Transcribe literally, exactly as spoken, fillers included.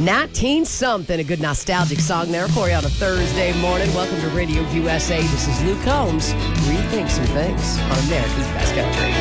nineteen something, a good nostalgic song there for you on a Thursday morning. Welcome to Radio U S A. This is Luke Combs. Rethink some things on America's Best Country.